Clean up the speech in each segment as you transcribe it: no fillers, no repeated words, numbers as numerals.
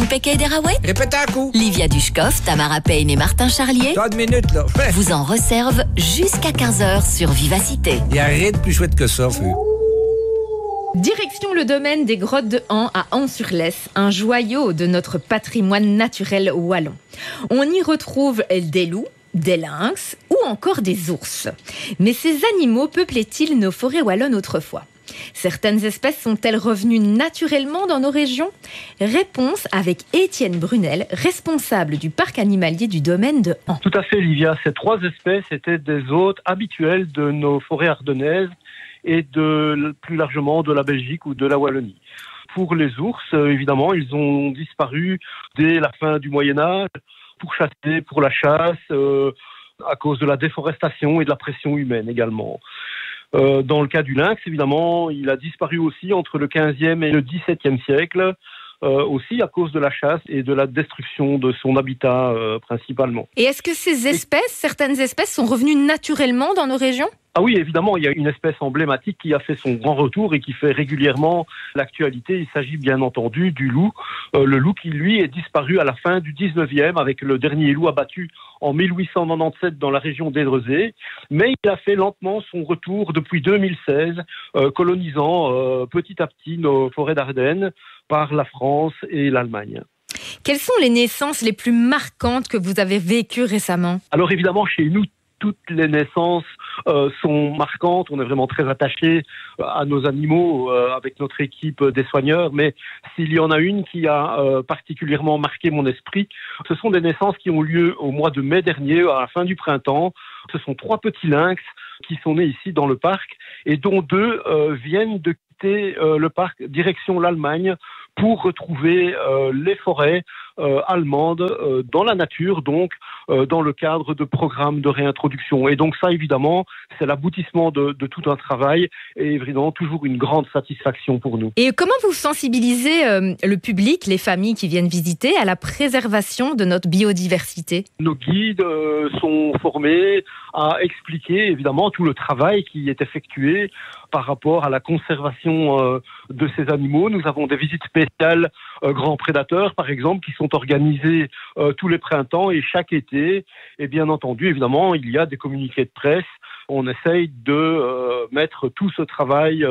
Pequet des Raouets, Répète un coup. Livia Dushkov, Tamara Payne et Martin Charlier 30 minutes, là. Ouais. vous en resservent jusqu'à 15h sur Vivacité. Il n'y a rien de plus chouette que ça, Fu. Direction le domaine des grottes de Han à Han-sur-Lesse, un joyau de notre patrimoine naturel wallon. On y retrouve des loups, des lynx ou encore des ours. Mais ces animaux peuplaient-ils nos forêts wallonnes autrefois ? Certaines espèces sont-elles revenues naturellement dans nos régions ? Réponse avec Étienne Brunel, responsable du parc animalier du domaine de Han. Tout à fait, Livia. Ces trois espèces étaient des hôtes habituels de nos forêts ardennaises et plus largement de la Belgique ou de la Wallonie. Pour les ours, évidemment, ils ont disparu dès la fin du Moyen-Âge pour chasser, pour la chasse, à cause de la déforestation et de la pression humaine également. Dans le cas du lynx, évidemment, il a disparu aussi entre le 15e et le 17e siècle, aussi à cause de la chasse et de la destruction de son habitat principalement. Et est-ce que certaines espèces sont revenues naturellement dans nos régions ? Ah oui, évidemment, il y a une espèce emblématique qui a fait son grand retour et qui fait régulièrement l'actualité. Il s'agit bien entendu du loup. Le loup qui, lui, est disparu à la fin du 19e avec le dernier loup abattu en 1897 dans la région d'Édrezé. Mais il a fait lentement son retour depuis 2016, colonisant petit à petit nos forêts d'Ardennes par la France et l'Allemagne. Quelles sont les naissances les plus marquantes que vous avez vécues récemment ? Alors évidemment, chez nous, toutes les naissances sont marquantes. On est vraiment très attachés à nos animaux avec notre équipe des soigneurs. Mais s'il y en a une qui a particulièrement marqué mon esprit, ce sont des naissances qui ont lieu au mois de mai dernier, à la fin du printemps. Ce sont 3 petits lynx qui sont nés ici dans le parc et dont 2 viennent de quitter le parc direction l'Allemagne pour retrouver les forêts allemandes dans la nature, donc dans le cadre de programmes de réintroduction. Et donc ça, évidemment, c'est l'aboutissement de tout un travail et évidemment toujours une grande satisfaction pour nous. Et comment vous sensibilisez le public, les familles qui viennent visiter, à la préservation de notre biodiversité ? Nos guides sont formés à expliquer évidemment tout le travail qui est effectué par rapport à la conservation de ces animaux. Nous avons des visites spéciales grands prédateurs, par exemple, qui sont organisées tous les printemps et chaque été. Et bien entendu, évidemment, il y a des communiqués de presse. On essaye de mettre tout ce travail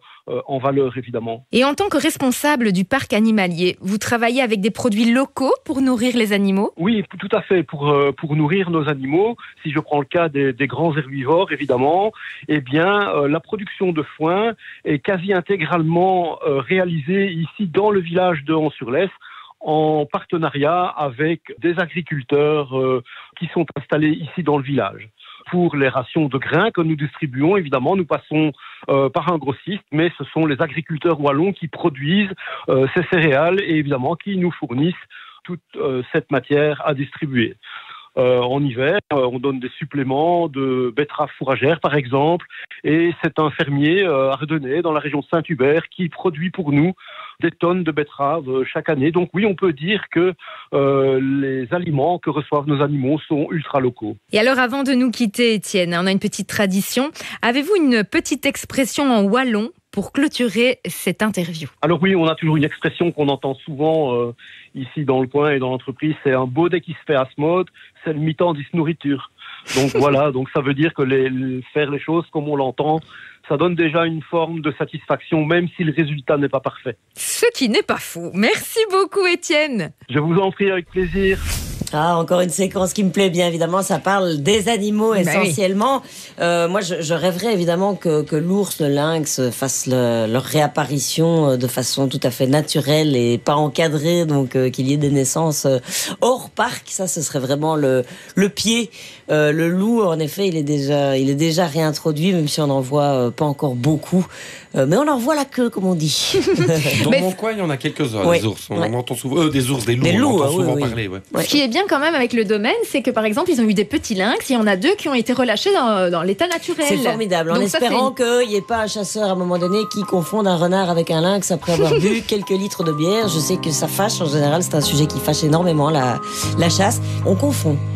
en valeur, évidemment. Et en tant que responsable du parc animalier, vous travaillez avec des produits locaux pour nourrir les animaux ? Oui, tout à fait. Pour nourrir nos animaux, si je prends le cas des grands herbivores, évidemment, eh bien, la production de foin est quasi intégralement réalisée ici dans le village de Han-sur-Lesse, en partenariat avec des agriculteurs qui sont installés ici dans le village. Pour les rations de grains que nous distribuons, évidemment, nous passons par un grossiste, mais ce sont les agriculteurs wallons qui produisent ces céréales et évidemment qui nous fournissent toute cette matière à distribuer. En hiver, on donne des suppléments de betteraves fourragères, par exemple, et c'est un fermier ardennais dans la région de Saint-Hubert qui produit pour nous des tonnes de betteraves chaque année. Donc oui, on peut dire que les aliments que reçoivent nos animaux sont ultra locaux. Et alors, avant de nous quitter, Étienne, on a une petite tradition. Avez-vous une petite expression en wallon pour clôturer cette interview? Alors oui, on a toujours une expression qu'on entend souvent ici dans le coin et dans l'entreprise, c'est un beau dès qui se fait à ce mode, c'est le mi-temps dix nourriture. Donc voilà, donc ça veut dire que faire les choses comme on l'entend, ça donne déjà une forme de satisfaction, même si le résultat n'est pas parfait. Ce qui n'est pas faux. Merci beaucoup, Étienne. Je vous en prie, avec plaisir. Ah, encore une séquence qui me plaît bien, évidemment. Ça parle des animaux essentiellement. Moi, je rêverais évidemment que l'ours, le lynx fassent leur réapparition de façon tout à fait naturelle et pas encadrée, donc qu'il y ait des naissances hors parc. Ça, ce serait vraiment le pied. Le loup, en effet, il est déjà réintroduit, même si on n'en voit pas encore beaucoup. Mais on en voit la queue, comme on dit. Dans mon coin, il y en a quelques-uns, des ours. On entend souvent des ours, des loups, on entend souvent parler. Ouais. Ce qui est bien quand même avec le domaine, c'est que par exemple, ils ont eu des petits lynx. Il y en a 2 qui ont été relâchés dans l'état naturel. C'est formidable. En espérant qu'il n'y ait pas un chasseur à un moment donné qui confonde un renard avec un lynx après avoir bu quelques litres de bière. Je sais que ça fâche. En général, c'est un sujet qui fâche énormément, la chasse. On confond.